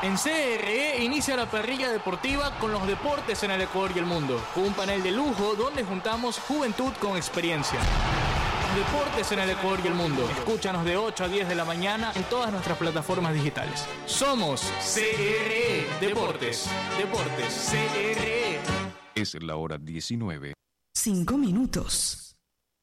En CRE inicia la parrilla deportiva con los deportes en el Ecuador y el mundo, con un panel de lujo donde juntamos juventud con experiencia. Deportes en el Ecuador y el mundo. Escúchanos de 8 a 10 de la mañana en todas nuestras plataformas digitales. Somos CRE Deportes. Deportes CRE. Es la hora 19. 5 minutos.